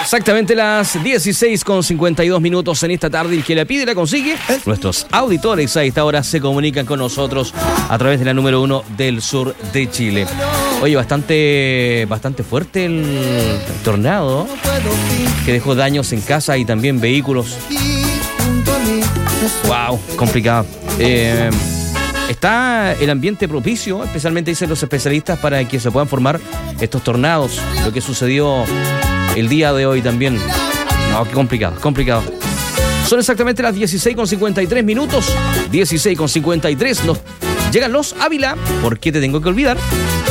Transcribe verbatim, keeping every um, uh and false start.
Exactamente las dieciséis con cincuenta y dos minutos en esta tarde. El que la pide la consigue. Nuestros auditores a esta hora se comunican con nosotros a través de la número uno del sur de Chile. Oye, bastante, bastante fuerte el, el tornado que dejó daños en casa y también vehículos. Wow, complicado. Eh, está el ambiente propicio, especialmente dicen los especialistas, para que se puedan formar estos tornados. Lo que sucedió el día de hoy también. No, qué complicado, complicado. Son exactamente las dieciséis con cincuenta y tres minutos. dieciséis con cincuenta y tres. Nos llegan los Ávila. ¿Por qué te tengo que olvidar?